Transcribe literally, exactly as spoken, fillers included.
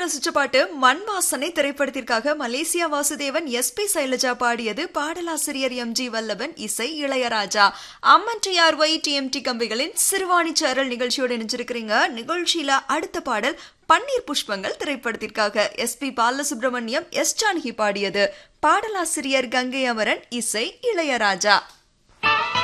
ரசிச்ச பாட்டு மண் வாசனை திரைப்படத்திற்காக Malaysia Vasudevan S B Shailaja பாடியது. பாடலாசிரியர் எம் ஜி வல்லவன், இசை இளையராஜா. அம்மன் D R Y D M D கம்பிகளின் சிறுவாணி சாரல் நிகழ்ச்சியோடு இணைஞ்சிருக்கிறீங்க. நிகழ்ச்சியில அடுத்த பாடல் பன்னீர் புஷ்பங்கள் திரைப்படத்திற்காக S B Balasubramaniam, S Janaki பாடியது. பாடலாசிரியர் கங்கை அமரன், இசை இளையராஜா.